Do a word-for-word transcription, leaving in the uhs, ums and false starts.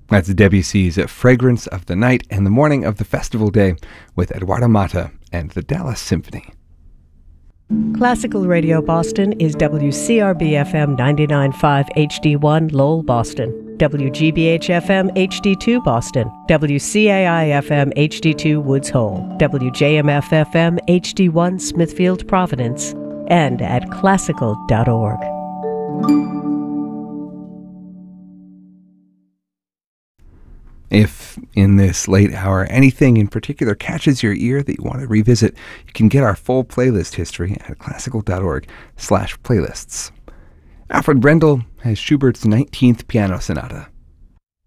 That's Debussy's Fragrance of the Night and the Morning of the Festival Day with Eduardo Mata and the Dallas Symphony. Classical Radio Boston is W C R B F M ninety-nine point five H D one Lowell, Boston, W G B H F M H D two Boston, W C A I F M H D two Woods Hole, W J M F F M H D one Smithfield, Providence, and at classical dot org. If in this late hour anything in particular catches your ear that you want to revisit, you can get our full playlist history at classical dot org slash playlists. Alfred Brendel has Schubert's nineteenth Piano Sonata.